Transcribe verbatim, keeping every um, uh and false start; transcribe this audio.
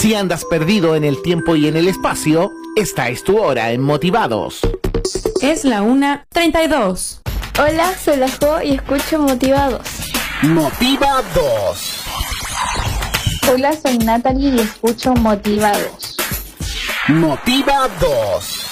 Si andas perdido en el tiempo y en el espacio, esta es tu hora en Motivados. Es la una treinta y dos. Hola, soy la Jo y escucho Motivados. Motivados. Hola, soy Natalie y escucho Motivados. Motivados.